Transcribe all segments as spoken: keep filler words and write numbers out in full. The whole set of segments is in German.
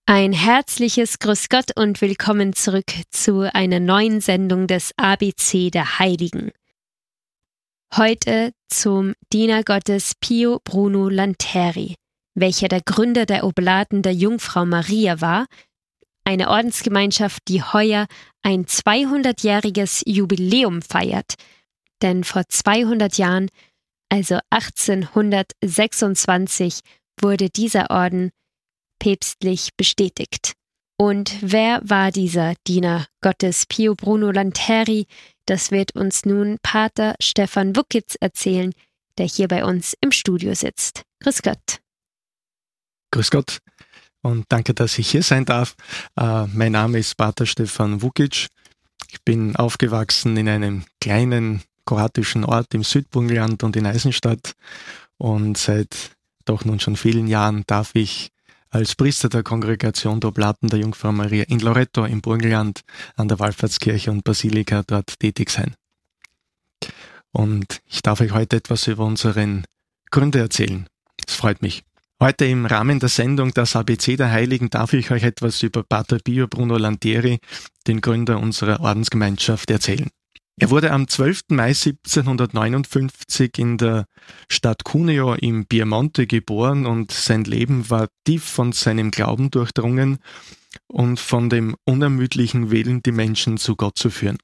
Ein herzliches Grüß Gott und willkommen zurück zu einer neuen Sendung des A B C der Heiligen. Heute zum Diener Gottes Pio Bruno Lanteri, welcher der Gründer der Oblaten der Jungfrau Maria war, eine Ordensgemeinschaft, die heuer ein zweihundertjähriges Jubiläum feiert, denn vor zweihundert Jahren, also achtzehnhundertsechsundzwanzig, wurde dieser Orden päpstlich bestätigt. Und wer war dieser Diener Gottes Pio Bruno Lanteri? Das wird uns nun Pater Stefan Wuckitz erzählen, der hier bei uns im Studio sitzt. Grüß Gott. Grüß Gott und danke, dass ich hier sein darf. Uh, mein Name ist Pater Stefan Wuckitz. Ich bin aufgewachsen in einem kleinen kroatischen Ort im Südburgenland und in Eisenstadt. Und seit doch nun schon vielen Jahren darf ich als Priester der Kongregation der Oblaten der Jungfrau Maria in Loreto im Burgenland an der Wallfahrtskirche und Basilika dort tätig sein. Und ich darf euch heute etwas über unseren Gründer erzählen. Es freut mich. Heute im Rahmen der Sendung Das A B C der Heiligen darf ich euch etwas über Pater Pio Bruno Lanteri, den Gründer unserer Ordensgemeinschaft, erzählen. Er wurde am zwölften Mai siebzehnhundertneunundfünfzig in der Stadt Cuneo im Piemonte geboren und sein Leben war tief von seinem Glauben durchdrungen und von dem unermüdlichen Willen, die Menschen zu Gott zu führen.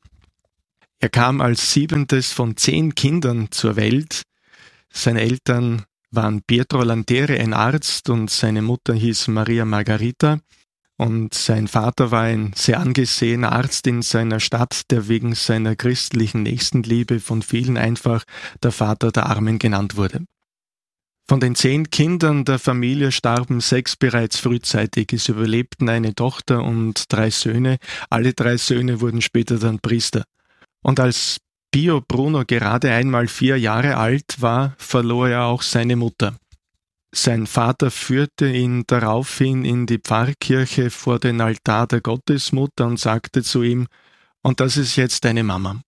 Er kam als siebentes von zehn Kindern zur Welt. Seine Eltern waren Pietro Lanteri, ein Arzt, und seine Mutter hieß Maria Margarita. Und sein Vater war ein sehr angesehener Arzt in seiner Stadt, der wegen seiner christlichen Nächstenliebe von vielen einfach der Vater der Armen genannt wurde. Von den zehn Kindern der Familie starben sechs bereits frühzeitig. Es überlebten eine Tochter und drei Söhne. Alle drei Söhne wurden später dann Priester. Und als Pio Bruno gerade einmal vier Jahre alt war, verlor er auch seine Mutter. Sein Vater führte ihn daraufhin in die Pfarrkirche vor den Altar der Gottesmutter und sagte zu ihm: „Und das ist jetzt deine Mama."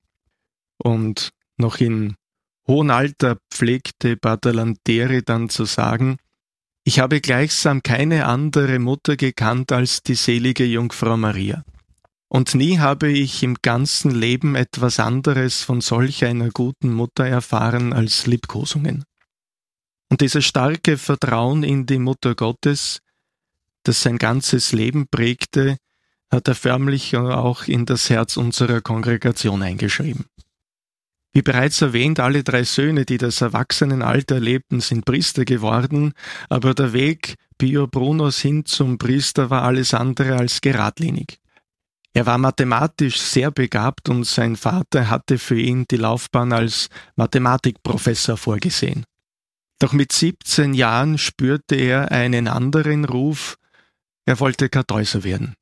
Und noch in hohem Alter pflegte Pater Lanteri dann zu sagen: „Ich habe gleichsam keine andere Mutter gekannt als die selige Jungfrau Maria. Und nie habe ich im ganzen Leben etwas anderes von solch einer guten Mutter erfahren als Liebkosungen." Und dieses starke Vertrauen in die Mutter Gottes, das sein ganzes Leben prägte, hat er förmlich auch in das Herz unserer Kongregation eingeschrieben. Wie bereits erwähnt, alle drei Söhne, die das Erwachsenenalter erlebten, sind Priester geworden, aber der Weg Pio Brunos hin zum Priester war alles andere als geradlinig. Er war mathematisch sehr begabt und sein Vater hatte für ihn die Laufbahn als Mathematikprofessor vorgesehen. Doch mit siebzehn Jahren spürte er einen anderen Ruf, er wollte Kartäuser werden.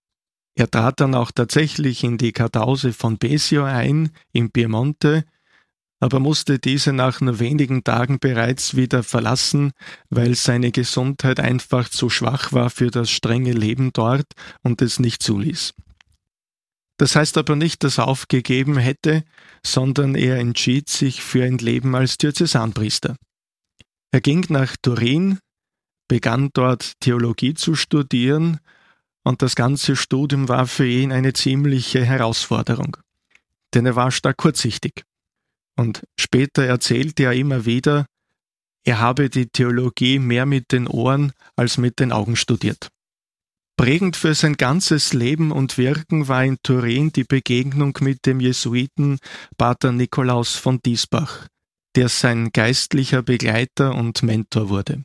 Er trat dann auch tatsächlich in die Kartause von Besio ein, im Piemonte, aber musste diese nach nur wenigen Tagen bereits wieder verlassen, weil seine Gesundheit einfach zu schwach war für das strenge Leben dort und es nicht zuließ. Das heißt aber nicht, dass er aufgegeben hätte, sondern er entschied sich für ein Leben als Diözesanpriester. Er ging nach Turin, begann dort Theologie zu studieren und das ganze Studium war für ihn eine ziemliche Herausforderung, denn er war stark kurzsichtig. Und später erzählte er immer wieder, er habe die Theologie mehr mit den Ohren als mit den Augen studiert. Prägend für sein ganzes Leben und Wirken war in Turin die Begegnung mit dem Jesuiten Pater Nikolaus von Diesbach, der sein geistlicher Begleiter und Mentor wurde.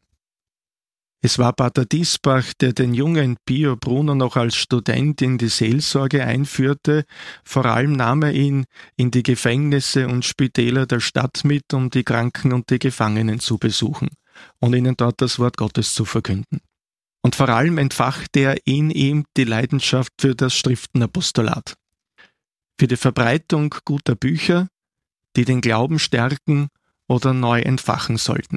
Es war Pater Diesbach, der den jungen Pio Bruno noch als Student in die Seelsorge einführte. Vor allem nahm er ihn in die Gefängnisse und Spitäler der Stadt mit, um die Kranken und die Gefangenen zu besuchen und ihnen dort das Wort Gottes zu verkünden. Und vor allem entfachte er in ihm die Leidenschaft für das Schriftenapostolat, für die Verbreitung guter Bücher, die den Glauben stärken oder neu entfachen sollten.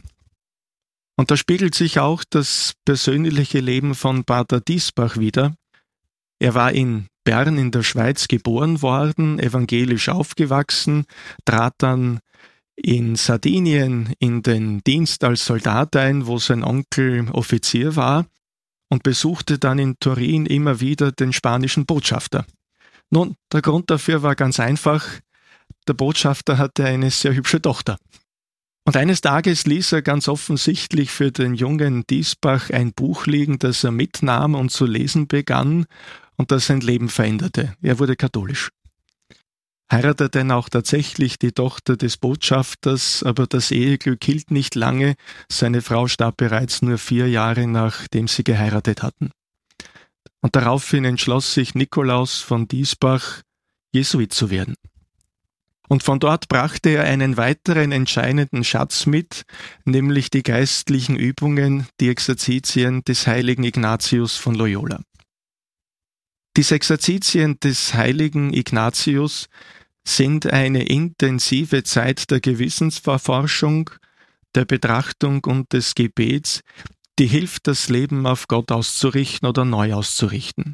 Und da spiegelt sich auch das persönliche Leben von Pater Diesbach wider. Er war in Bern in der Schweiz geboren worden, evangelisch aufgewachsen, trat dann in Sardinien in den Dienst als Soldat ein, wo sein Onkel Offizier war. und besuchte dann in Turin immer wieder den spanischen Botschafter. Nun, der Grund dafür war ganz einfach: Der Botschafter hatte eine sehr hübsche Tochter. Und eines Tages ließ er ganz offensichtlich für den jungen Diesbach ein Buch liegen, das er mitnahm und zu lesen begann und das sein Leben veränderte. Er wurde katholisch. Heiratete dann auch tatsächlich die Tochter des Botschafters, aber das Eheglück hielt nicht lange. Seine Frau starb bereits nur vier Jahre, nachdem sie geheiratet hatten. Und daraufhin entschloss sich Nikolaus von Diesbach, Jesuit zu werden. Und von dort brachte er einen weiteren entscheidenden Schatz mit, nämlich die geistlichen Übungen, die Exerzitien des heiligen Ignatius von Loyola. Diese Exerzitien des heiligen Ignatius sind eine intensive Zeit der Gewissensverforschung, der Betrachtung und des Gebets, die hilft, das Leben auf Gott auszurichten oder neu auszurichten.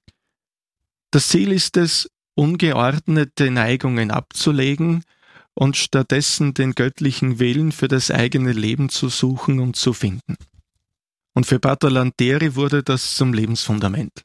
Das Ziel ist es, ungeordnete Neigungen abzulegen und stattdessen den göttlichen Willen für das eigene Leben zu suchen und zu finden. Und für Pater Lantieri wurde das zum Lebensfundament.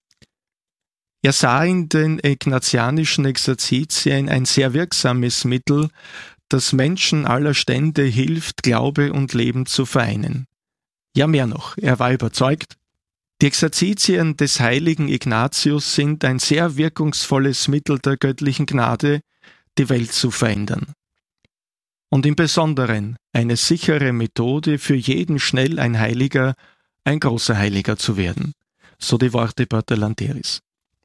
Er sah in den ignatianischen Exerzitien ein sehr wirksames Mittel, das Menschen aller Stände hilft, Glaube und Leben zu vereinen. Ja, mehr noch, er war überzeugt, die Exerzitien des heiligen Ignatius sind ein sehr wirkungsvolles Mittel der göttlichen Gnade, die Welt zu verändern. Und im Besonderen eine sichere Methode für jeden schnell ein Heiliger, ein großer Heiliger zu werden. So die Worte Pater Lantieris.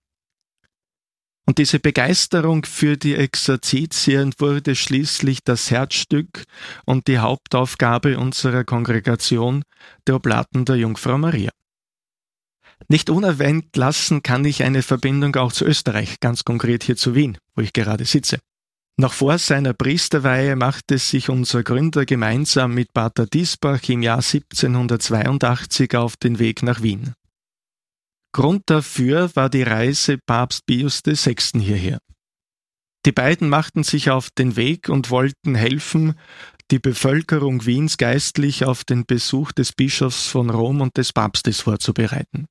Und diese Begeisterung für die Exerzitien wurde schließlich das Herzstück und die Hauptaufgabe unserer Kongregation, der Oblaten der Jungfrau Maria. Nicht unerwähnt lassen kann ich eine Verbindung auch zu Österreich, ganz konkret hier zu Wien, wo ich gerade sitze. Noch vor seiner Priesterweihe machte sich unser Gründer gemeinsam mit Pater Diesbach im Jahr siebzehnhundertzweiundachtzig auf den Weg nach Wien. Grund dafür war die Reise Papst Pius der Sechste hierher. Die beiden machten sich auf den Weg und wollten helfen, die Bevölkerung Wiens geistlich auf den Besuch des Bischofs von Rom und des Papstes vorzubereiten.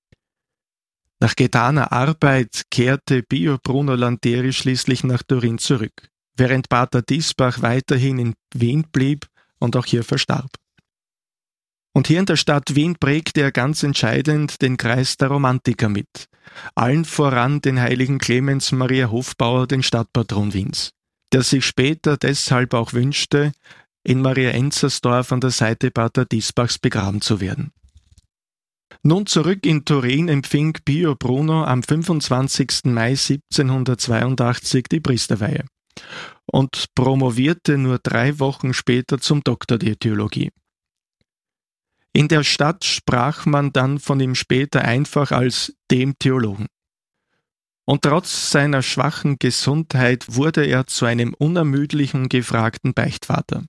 Nach getaner Arbeit kehrte Pio Bruno Lantieri schließlich nach Turin zurück, während Pater Diesbach weiterhin in Wien blieb und auch hier verstarb. Und hier in der Stadt Wien prägte er ganz entscheidend den Kreis der Romantiker mit, allen voran den heiligen Clemens Maria Hofbauer, den Stadtpatron Wiens, der sich später deshalb auch wünschte, in Maria Enzersdorf an der Seite Pater Diesbachs begraben zu werden. Nun zurück in Turin empfing Pio Bruno am fünfundzwanzigsten Mai siebzehnhundertzweiundachtzig die Priesterweihe und promovierte nur drei Wochen später zum Doktor der Theologie. In der Stadt sprach man dann von ihm später einfach als dem Theologen. Und trotz seiner schwachen Gesundheit wurde er zu einem unermüdlichen, gefragten Beichtvater.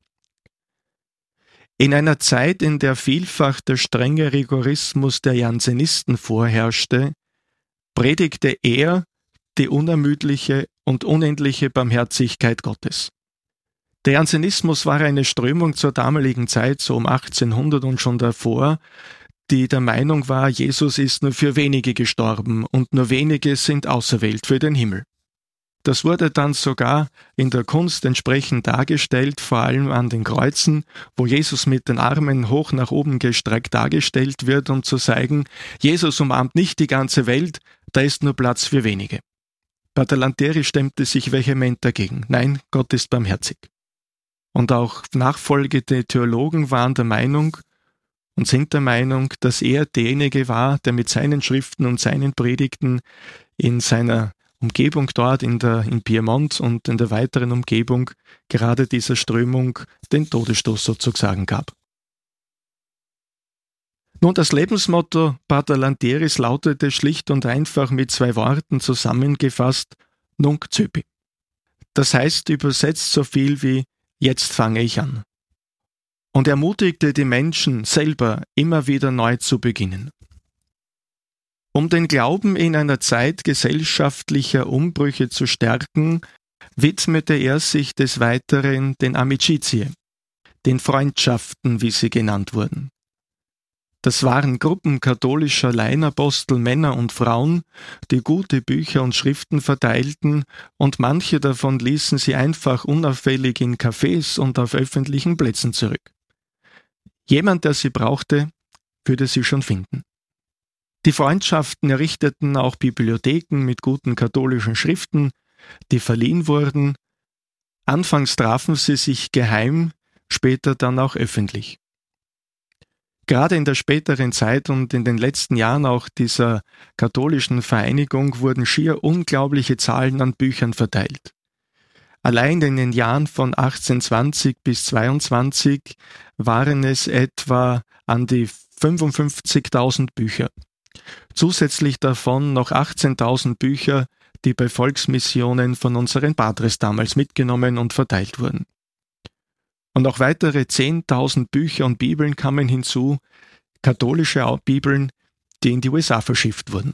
In einer Zeit, in der vielfach der strenge Rigorismus der Jansenisten vorherrschte, predigte er die unermüdliche und unendliche Barmherzigkeit Gottes. Der Jansenismus war eine Strömung zur damaligen Zeit, so um achtzehnhundert und schon davor, die der Meinung war, Jesus ist nur für wenige gestorben und nur wenige sind auserwählt für den Himmel. Das wurde dann sogar in der Kunst entsprechend dargestellt, vor allem an den Kreuzen, wo Jesus mit den Armen hoch nach oben gestreckt dargestellt wird, um zu zeigen, Jesus umarmt nicht die ganze Welt, da ist nur Platz für wenige. Pater Lantieri stemmte sich vehement dagegen. Nein, Gott ist barmherzig. Und auch nachfolgende Theologen waren der Meinung und sind der Meinung, dass er derjenige war, der mit seinen Schriften und seinen Predigten in seiner Umgebung dort in der in Piemont und in der weiteren Umgebung gerade dieser Strömung den Todesstoß sozusagen gab. Nun, das Lebensmotto Pater Lantieris lautete schlicht und einfach mit zwei Worten zusammengefasst Nunc Coepi. Das heißt übersetzt so viel wie jetzt fange ich an. Und ermutigte die Menschen selber immer wieder neu zu beginnen. Um den Glauben in einer Zeit gesellschaftlicher Umbrüche zu stärken, widmete er sich des Weiteren den Amicitiae, den Freundschaften, wie sie genannt wurden. Das waren Gruppen katholischer Laienapostel, Männer und Frauen, die gute Bücher und Schriften verteilten, und manche davon ließen sie einfach unauffällig in Cafés und auf öffentlichen Plätzen zurück. Jemand, der sie brauchte, würde sie schon finden. Die Freundschaften errichteten auch Bibliotheken mit guten katholischen Schriften, die verliehen wurden. Anfangs trafen sie sich geheim, später dann auch öffentlich. Gerade in der späteren Zeit und in den letzten Jahren auch dieser katholischen Vereinigung wurden schier unglaubliche Zahlen an Büchern verteilt. Allein in den Jahren von achtzehnhundertzwanzig bis zweiundzwanzig waren es etwa an die fünfundfünfzigtausend Bücher. Zusätzlich davon noch achtzehntausend Bücher, die bei Volksmissionen von unseren Padres damals mitgenommen und verteilt wurden. Und auch weitere zehntausend Bücher und Bibeln kamen hinzu, katholische Bibeln, die in die U S A verschifft wurden.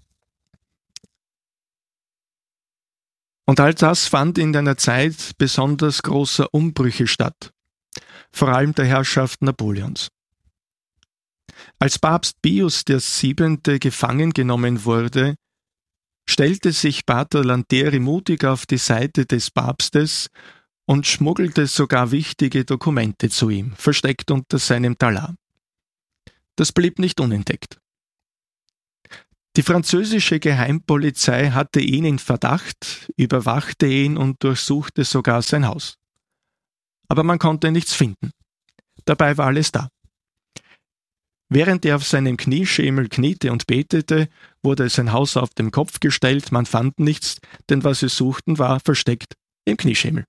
Und all das fand in einer Zeit besonders großer Umbrüche statt, vor allem der Herrschaft Napoleons. Als Papst Pius der Siebente gefangen genommen wurde, stellte sich Pater Lantieri mutig auf die Seite des Papstes und schmuggelte sogar wichtige Dokumente zu ihm, versteckt unter seinem Talar. Das blieb nicht unentdeckt. Die französische Geheimpolizei hatte ihn in Verdacht, überwachte ihn und durchsuchte sogar sein Haus. Aber man konnte nichts finden. Dabei war alles da. Während er auf seinem Knieschemel kniete und betete, wurde sein Haus auf den Kopf gestellt, man fand nichts, denn was sie suchten, war versteckt im Knieschemel.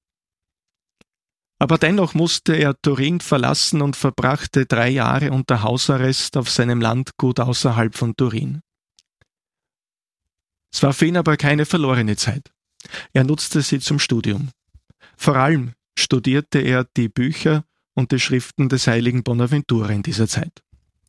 Aber dennoch musste er Turin verlassen und verbrachte drei Jahre unter Hausarrest auf seinem Landgut außerhalb von Turin. Es war für ihn aber keine verlorene Zeit. Er nutzte sie zum Studium. Vor allem studierte er die Bücher und die Schriften des heiligen Bonaventura in dieser Zeit.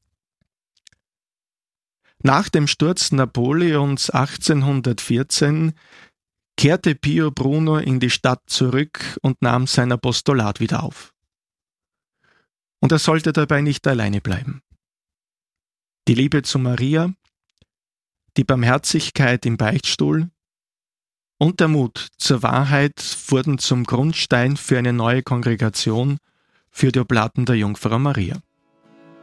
Nach dem Sturz Napoleons achtzehnhundertvierzehn kehrte Pio Bruno in die Stadt zurück und nahm sein Apostolat wieder auf. Und er sollte dabei nicht alleine bleiben. Die Liebe zu Maria, die Barmherzigkeit im Beichtstuhl und der Mut zur Wahrheit wurden zum Grundstein für eine neue Kongregation für die Oblaten der Jungfrau Maria.